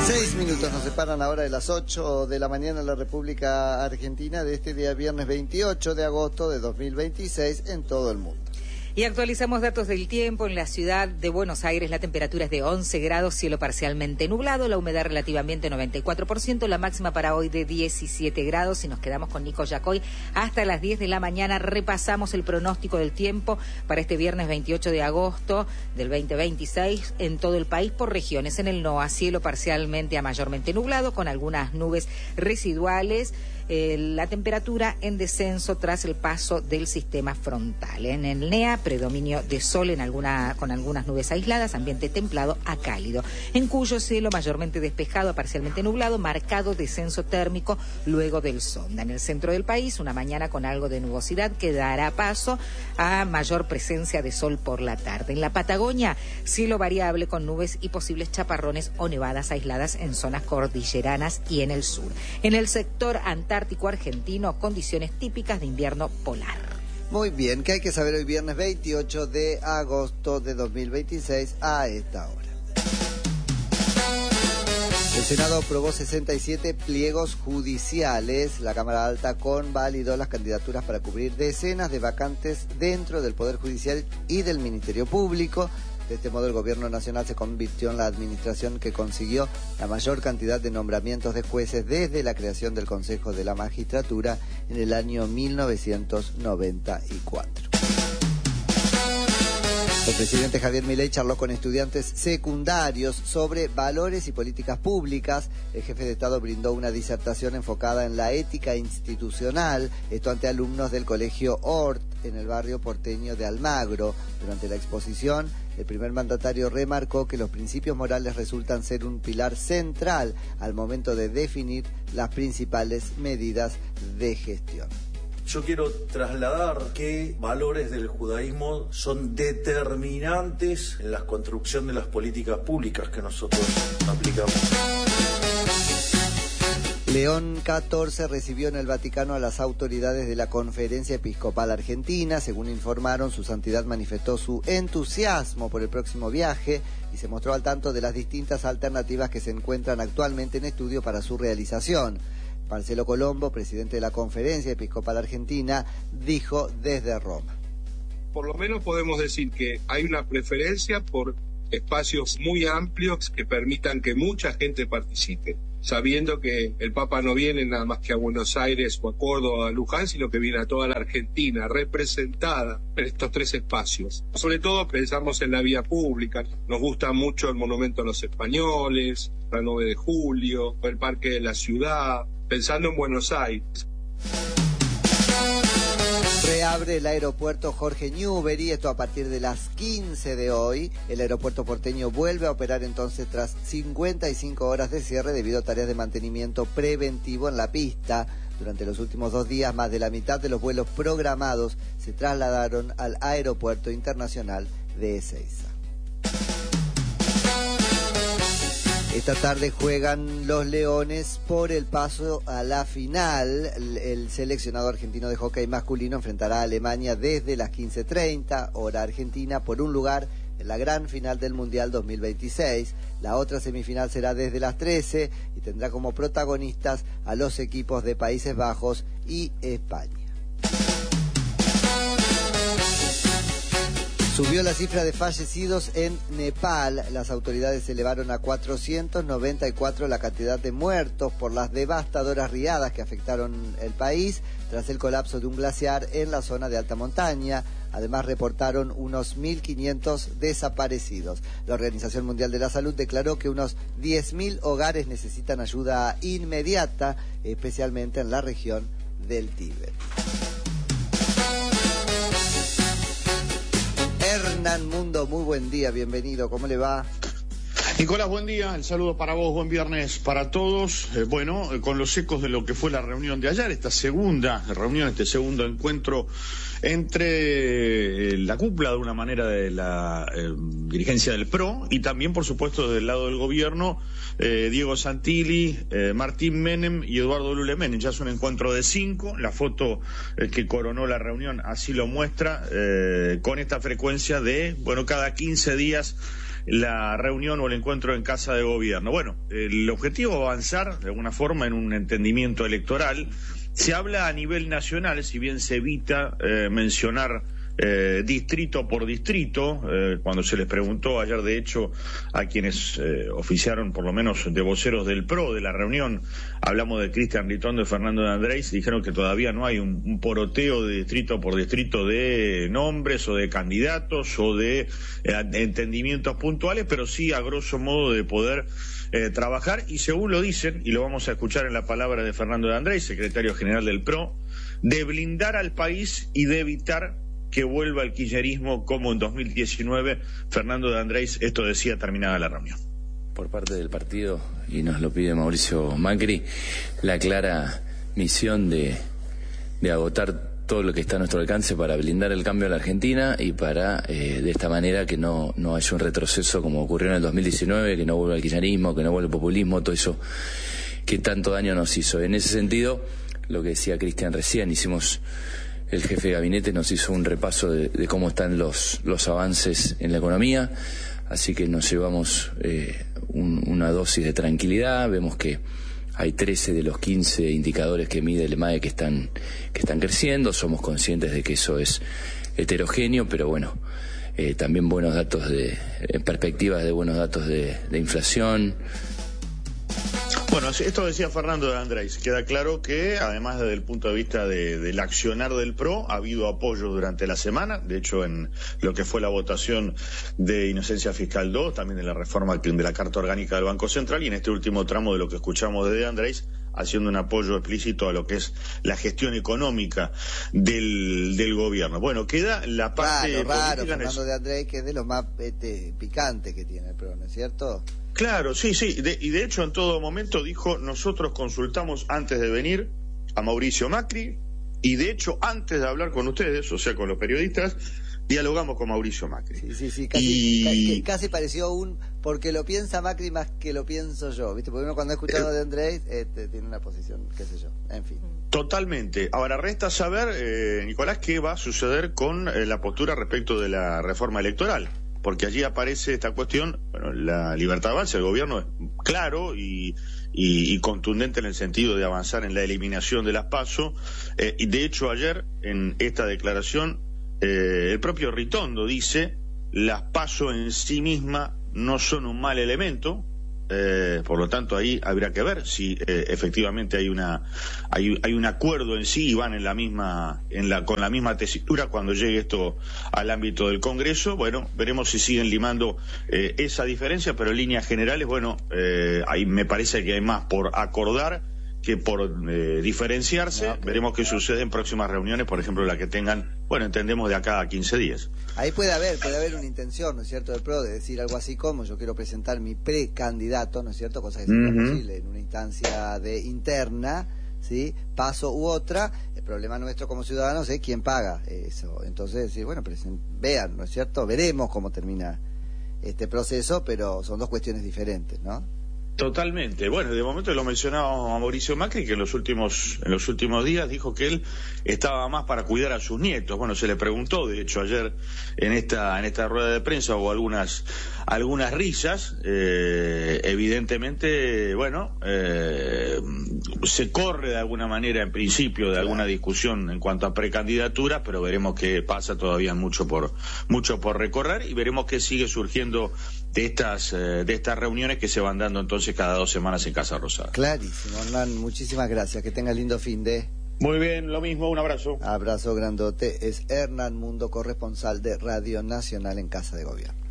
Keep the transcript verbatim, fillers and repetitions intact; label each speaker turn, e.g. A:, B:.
A: Seis minutos nos separan ahora de las ocho de la mañana en la República Argentina de este día viernes veintiocho de agosto de dos mil veintiséis en todo el mundo.
B: Y actualizamos datos del tiempo. En la ciudad de Buenos Aires la temperatura es de once grados, cielo parcialmente nublado, la humedad relativamente noventa y cuatro por ciento, la máxima para hoy de diecisiete grados. Y nos quedamos con Nico Yacoy hasta las diez de la mañana. Repasamos el pronóstico del tiempo para este viernes veintiocho de agosto del veinte veintiséis en todo el país por regiones. En el N O A, cielo parcialmente a mayormente nublado con algunas nubes residuales. Eh, la temperatura en descenso tras el paso del sistema frontal. En el N E A, predominio de sol en alguna, con algunas nubes aisladas, ambiente templado a cálido. En Cuyo, cielo mayormente despejado a parcialmente nublado, marcado descenso térmico luego del sonda. En el centro del país, una mañana con algo de nubosidad que dará paso a mayor presencia de sol por la tarde. En la Patagonia, cielo variable con nubes y posibles chaparrones o nevadas aisladas en zonas cordilleranas y en el sur. En el sector antártico Ártico argentino, condiciones típicas de invierno polar.
A: Muy bien, ¿qué hay que saber hoy viernes veintiocho de agosto de dos mil veintiséis a esta hora? El Senado aprobó sesenta y siete pliegos judiciales. La Cámara Alta convalidó las candidaturas para cubrir decenas de vacantes dentro del Poder Judicial y del Ministerio Público. De este modo, el Gobierno Nacional se convirtió en la administración que consiguió la mayor cantidad de nombramientos de jueces desde la creación del Consejo de la Magistratura en el año mil novecientos noventa y cuatro. El presidente Javier Milei charló con estudiantes secundarios sobre valores y políticas públicas. El jefe de Estado brindó una disertación enfocada en la ética institucional, esto ante alumnos del colegio Hort en el barrio porteño de Almagro. Durante la exposición, el primer mandatario remarcó que los principios morales resultan ser un pilar central al momento de definir las principales medidas de gestión.
C: Yo quiero trasladar que valores del judaísmo son determinantes en la construcción de las políticas públicas que nosotros aplicamos.
A: León catorce recibió en el Vaticano a las autoridades de la Conferencia Episcopal Argentina. Según informaron, su santidad manifestó su entusiasmo por el próximo viaje y se mostró al tanto de las distintas alternativas que se encuentran actualmente en estudio para su realización. Marcelo Colombo, presidente de la Conferencia Episcopal Argentina, dijo desde Roma.
D: Por lo menos podemos decir que hay una preferencia por espacios muy amplios que permitan que mucha gente participe, sabiendo que el Papa no viene nada más que a Buenos Aires o a Córdoba o a Luján, sino que viene a toda la Argentina representada en estos tres espacios. Sobre todo pensamos en la vía pública. Nos gusta mucho el Monumento a los Españoles, la nueve de julio, el Parque de la Ciudad, pensando en Buenos Aires.
A: Reabre el aeropuerto Jorge Newbery, esto a partir de las quince de hoy. El aeropuerto porteño vuelve a operar entonces tras cincuenta y cinco horas de cierre debido a tareas de mantenimiento preventivo en la pista. Durante los últimos dos días, más de la mitad de los vuelos programados se trasladaron al aeropuerto internacional de Ezeiza. Esta tarde juegan los Leones por el paso a la final. El, el seleccionado argentino de hockey masculino enfrentará a Alemania desde las quince treinta, hora argentina, por un lugar en la gran final del Mundial dos mil veintiséis. La otra semifinal será desde las trece y tendrá como protagonistas a los equipos de Países Bajos y España. Subió la cifra de fallecidos en Nepal. Las autoridades elevaron a cuatrocientos noventa y cuatro la cantidad de muertos por las devastadoras riadas que afectaron el país tras el colapso de un glaciar en la zona de alta montaña. Además, reportaron unos mil quinientos desaparecidos. La Organización Mundial de la Salud declaró que unos diez mil hogares necesitan ayuda inmediata, especialmente en la región del Tíbet. Hernán Mundo, muy buen día, bienvenido, ¿cómo le va?
E: Nicolás, buen día, el saludo para vos, buen viernes para todos. Eh, bueno, eh, con los ecos de lo que fue la reunión de ayer, esta segunda reunión, este segundo encuentro entre eh, la cúpula, de una manera, de la eh, dirigencia del P R O y también, por supuesto, del lado del gobierno, eh, Diego Santilli, eh, Martín Menem y Eduardo Lule Menem. Ya es un encuentro de cinco, la foto eh, que coronó la reunión así lo muestra, eh, con esta frecuencia de, bueno, cada quince días la reunión o el encuentro en Casa de Gobierno. Bueno, el objetivo es avanzar de alguna forma en un entendimiento electoral. Se habla a nivel nacional, si bien se evita eh, mencionar Eh, distrito por distrito, eh, cuando se les preguntó ayer, de hecho, a quienes eh, oficiaron, por lo menos de voceros del P R O de la reunión, hablamos de Cristian Ritondo y Fernando de Andrés, dijeron que todavía no hay un, un poroteo de distrito por distrito de nombres o de candidatos o de eh, entendimientos puntuales, pero sí a grosso modo de poder eh, trabajar, y según lo dicen, y lo vamos a escuchar en la palabra de Fernando de Andrés, secretario general del P R O, de blindar al país y de evitar que vuelva el kirchnerismo como en dos mil diecinueve. Fernando de Andrés, esto decía terminada la reunión.
F: Por parte del partido, y nos lo pide Mauricio Macri, la clara misión de, de agotar todo lo que está a nuestro alcance para blindar el cambio a la Argentina y para, eh, de esta manera, que no, no haya un retroceso como ocurrió en el dos mil diecinueve, que no vuelva el kirchnerismo, que no vuelva el populismo, todo eso que tanto daño nos hizo. En ese sentido, lo que decía Cristian recién, hicimos... El jefe de gabinete nos hizo un repaso de, de cómo están los, los avances en la economía, así que nos llevamos eh, un, una dosis de tranquilidad. Vemos que hay trece de los quince indicadores que mide el E M A E que están, que están creciendo. Somos conscientes de que eso es heterogéneo, pero bueno, eh, también buenos datos de, en perspectivas de buenos datos de, de inflación.
E: Bueno, esto decía Fernando de Andrés. Queda claro que, además desde el punto de vista de, del accionar del P R O, ha habido apoyo durante la semana. De hecho, en lo que fue la votación de Inocencia Fiscal dos, también de la reforma de la Carta Orgánica del Banco Central, y en este último tramo de lo que escuchamos de De Andrés, haciendo un apoyo explícito a lo que es la gestión económica del, del gobierno. Bueno, queda la parte
A: raro, raro,
E: política.
A: Fernando de Andrés, que es de los más este, picantes que tiene el P R O, ¿no es cierto?
E: Claro, sí, sí, de, y de hecho en todo momento dijo, nosotros consultamos antes de venir a Mauricio Macri, y de hecho antes de hablar con ustedes, o sea, con los periodistas, dialogamos con Mauricio Macri.
A: Sí, sí, sí, casi,
E: y...
A: casi, casi pareció un, porque lo piensa Macri más que lo pienso yo, ¿viste? Porque uno cuando ha escuchado eh, de Andrés, este, tiene una posición, qué sé yo, en fin.
E: Totalmente. Ahora resta saber, eh, Nicolás, qué va a suceder con eh, la postura respecto de la reforma electoral. Porque allí aparece esta cuestión, bueno, la libertad avanza, el gobierno es claro y, y, y contundente en el sentido de avanzar en la eliminación de las PASO, eh, y de hecho ayer en esta declaración eh, el propio Ritondo dice, las PASO en sí mismas no son un mal elemento, eh, por lo tanto ahí habría que ver si eh, efectivamente hay una hay, hay un acuerdo en sí y van en la misma en la con la misma tesitura cuando llegue esto al ámbito del Congreso. Bueno, veremos si siguen limando eh, esa diferencia, pero en líneas generales, bueno, eh, ahí me parece que hay más por acordar que por eh, diferenciarse. Okay. Veremos qué sucede en próximas reuniones, por ejemplo la que tengan, bueno, entendemos de acá a quince días.
A: Ahí puede haber, puede haber una intención, ¿no es cierto?, del P R O de decir algo así como, yo quiero presentar mi precandidato, ¿no es cierto?, cosa que sería uh-huh. posible en una instancia de interna, ¿sí?, paso u otra. El problema nuestro como ciudadanos es quién paga eso. Entonces, decir, bueno, presen- vean, ¿no es cierto?, veremos cómo termina este proceso, pero son dos cuestiones diferentes, ¿no?
E: Totalmente. Bueno, de momento lo mencionaba a Mauricio Macri, que en los últimos en los últimos días dijo que él estaba más para cuidar a sus nietos. Bueno, se le preguntó, de hecho ayer en esta en esta rueda de prensa hubo algunas algunas risas. Eh, evidentemente, bueno, eh, se corre de alguna manera en principio de alguna discusión en cuanto a precandidaturas, pero veremos qué pasa, todavía mucho por mucho por recorrer, y veremos qué sigue surgiendo de estas eh, de estas reuniones que se van dando entonces cada dos semanas en Casa Rosada.
A: Clarísimo, Hernán, muchísimas gracias, que tenga lindo fin de...
E: Muy bien, lo mismo, un abrazo.
A: Abrazo grandote. Es Hernán Mundo, corresponsal de Radio Nacional en Casa de Gobierno.